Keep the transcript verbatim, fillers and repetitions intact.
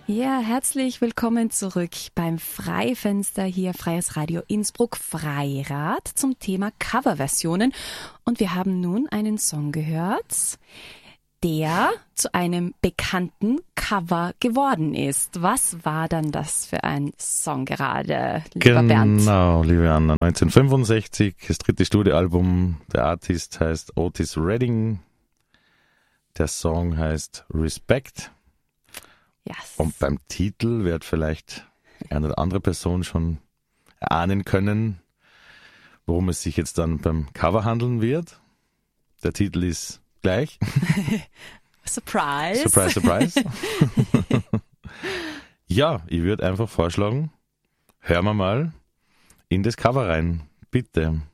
Ja, herzlich willkommen zurück beim Freifenster hier, Freies Radio Innsbruck, Freirad zum Thema Coverversionen. Und wir haben nun einen Song gehört, der zu einem bekannten Cover geworden ist. Was war dann das für ein Song gerade, lieber genau, Bernd? Genau, liebe Anna. neunzehnhundertfünfundsechzig, das dritte Studioalbum. Der Artist heißt Otis Redding. Der Song heißt Respect. Yes. Und beim Titel wird vielleicht eine oder andere Person schon erahnen können, worum es sich jetzt dann beim Cover handeln wird. Der Titel ist gleich. Surprise. Surprise, surprise. Ja, ich würde einfach vorschlagen, hören wir mal in das Cover rein. Bitte.